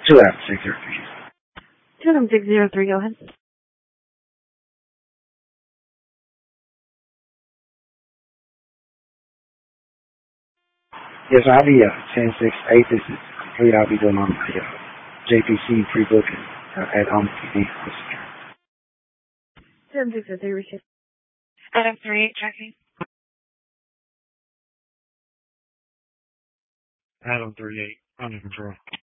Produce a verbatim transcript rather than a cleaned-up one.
Two Adam six zero three. Two Adam six zero three, go ahead. Yes, I'll be uh, ten six eight. This is complete. I'll be doing on my uh, J P C pre-booking uh, at Home T V. Two Adam six zero three, receive. Adam three eight, tracking. Adam three eight, under control.